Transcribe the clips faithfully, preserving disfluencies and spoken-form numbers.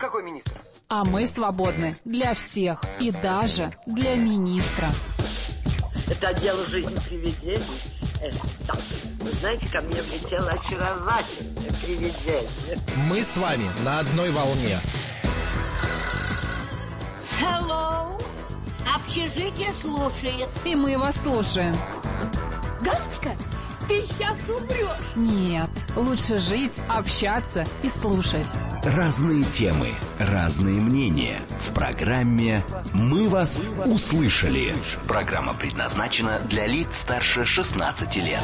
Какой министр? А мы свободны для всех и даже для министра. Это отдел жизни привидений? Э, да. Вы знаете, ко мне влетело очаровательное привидение. Мы с вами на одной волне. Hello. Общежитие слушает. И мы вас слушаем. Галочка, ты сейчас умрешь. Нет, лучше жить, общаться и слушать. Разные темы, разные мнения. В программе «Мы вас услышали». Программа предназначена для лиц старше шестнадцати лет.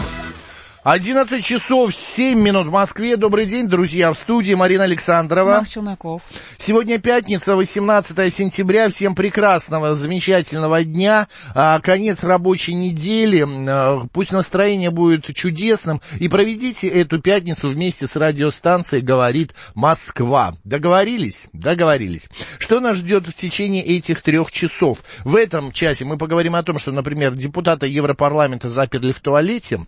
одиннадцать часов семь минут в Москве. Добрый день, друзья, в студии Марина Александрова. Марк Челноков. Сегодня пятница, восемнадцатое сентября. Всем прекрасного, замечательного дня. А, конец рабочей недели. А, пусть настроение будет чудесным. И проведите эту пятницу вместе с радиостанцией «Говорит Москва». Договорились? Договорились. Что нас ждет в течение этих трех часов? В этом часе мы поговорим о том, что, например, депутата Европарламента заперли в туалете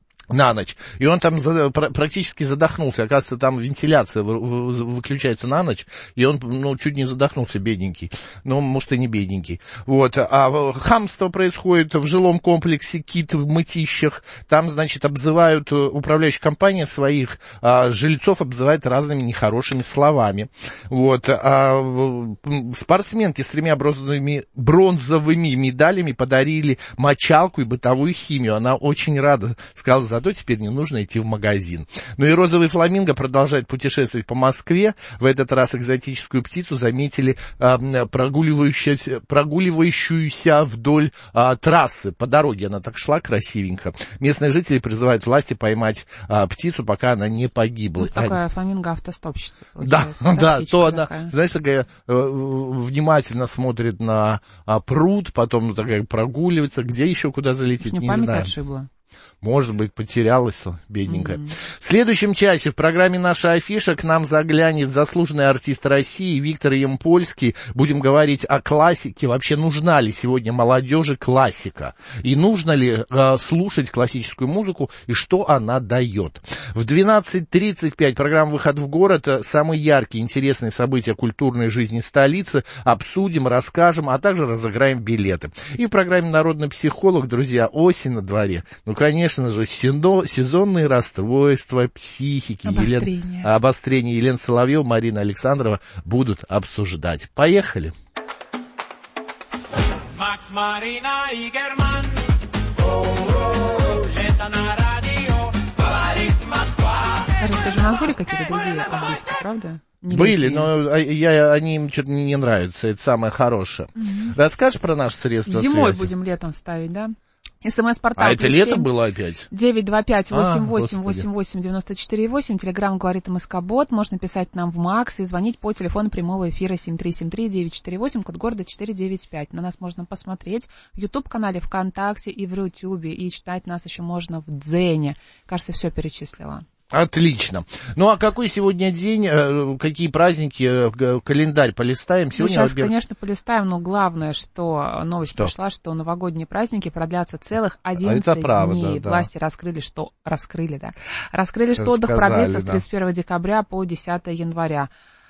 на ночь, и он там за, практически задохнулся. Оказывается, там вентиляция вы, вы, выключается на ночь, и он, ну, чуть не задохнулся, бедненький. Ну, может, и не бедненький. Вот. А хамство происходит в жилом комплексе «Кит» в Мытищах. Там, значит, обзывают, управляющая компания своих а, жильцов обзывает разными нехорошими словами. Вот. А, спортсменки с тремя бронзовыми, бронзовыми медалями подарили мочалку и бытовую химию. Она очень рада, сказала, зато теперь не нужно идти в магазин. Ну и розовый фламинго продолжает путешествовать по Москве. В этот раз экзотическую птицу заметили э, прогуливающуюся, прогуливающуюся вдоль э, трассы. По дороге она так шла красивенько. Местные жители призывают власти поймать э, птицу, пока она не погибла. Ну, такая фламинго-автостопщица. Да, да, то она, такая. Знаешь, такая э, внимательно смотрит на э, пруд, потом ну, такая прогуливается. Где еще куда залететь, не память знаю. Отшибла. Может быть, потерялась бедненькая. Mm-hmm. В следующем часе в программе «Наша афиша» к нам заглянет заслуженный артист России Виктор Ямпольский. Будем говорить о классике. Вообще, нужна ли сегодня молодежи классика? И нужно ли э, слушать классическую музыку? И что она дает? В двенадцать тридцать пять программа «Выход в город». Самые яркие, интересные события культурной жизни столицы. Обсудим, расскажем, а также разыграем билеты. И в программе «Народный психолог», друзья, осень на дворе. Ну, конечно же, сезонные расстройства, психики, обострение. Елен... обострение Елена Соловьева, Марина Александрова будут обсуждать. Поехали! Макс, Марина и Герман. Лето на радио. Говорит Москва. Скажи, у нас были какие-то другие объекты, правда? Не Были, летние. но я, они им что-то не нравятся. Это самое хорошее. Mm-hmm. Расскажешь про наши средства Зимой связи? Будем летом ставить, да? СМС-портал. А это лето было опять? девять два пять восемь восемь а, восемь восемь девяносто четыре восемь. Телеграм говорит МСК-бот. Можно писать нам в Макс и звонить по телефону прямого эфира семь три семь три девять четыре восемь, код города четыре девять пять. На нас можно посмотреть в YouTube-канале, ВКонтакте и в Рутюбе. И читать нас еще можно в Дзене. Кажется, все перечислила. Отлично. Ну, а какой сегодня день, какие праздники, календарь полистаем? Сегодня, ну, сейчас, во-первых... конечно, полистаем, но главное, что новость что? пришла, что новогодние праздники продлятся целых одиннадцать а это правда, дней. Да. Власти раскрыли, что... Раскрыли, да. Раскрыли, что Рассказали, отдых продлится да. с тридцать первого декабря по десятого января.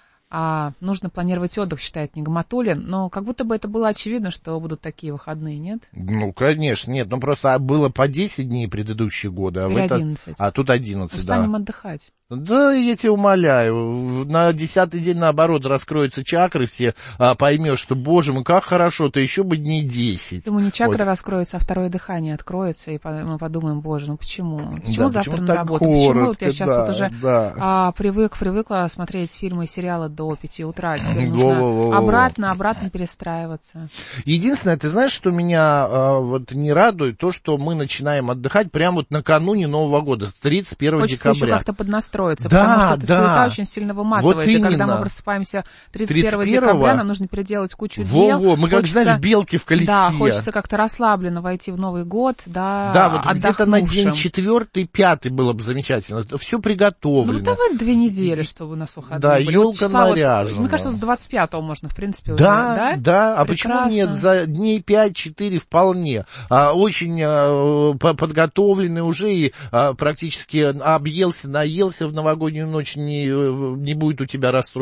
А, нужно планировать отдых, считает Нигматуллин, но как будто бы это было очевидно, что будут такие выходные, нет? Ну, конечно, нет, ну просто было по десять дней предыдущие годы, а, в это... а тут одиннадцать, Устанем да. отдыхать. Да, я тебя умоляю, на десятый день, наоборот, раскроются чакры все, а, поймешь, что, боже мой, как хорошо-то, еще бы дней десять. Думаю, не чакры вот. раскроются, а второе дыхание откроется, и мы подумаем, боже, ну почему? Почему да, завтра почему на работу? Коротко, почему вот я сейчас да, вот уже да. а, привык, привыкла смотреть фильмы и сериалы до пяти утра, теперь нужно Во-во-во-во. обратно, обратно перестраиваться. Единственное, ты знаешь, что меня а, вот не радует, то, что мы начинаем отдыхать прямо вот накануне Нового года, с тридцать первого Хочется декабря. еще как-то поднастроиться, да, потому что эта да. суета очень сильно выматывает. Вот и именно. когда мы просыпаемся тридцать первого декабря, нам нужно переделать кучу дел. Во-во, мы хочется, как, знаешь, белки в колесе. Да, хочется как-то расслабленно войти в Новый год, да, Да, вот где-то на день отдохнувшим. четвертый, пятый было бы замечательно. Все приготовлено. Ну, давай две недели, чтобы у нас выходные Да, были. елка Вот числа наряжена. Вот, мне кажется, с двадцать пятого можно, в принципе, уже, да, да? да, а Прекрасно. почему нет? За дней пять-четыре вполне. А, очень а, подготовлены уже и а, практически объелся, наелся в новогоднюю ночь, не, не будет у тебя расстройства.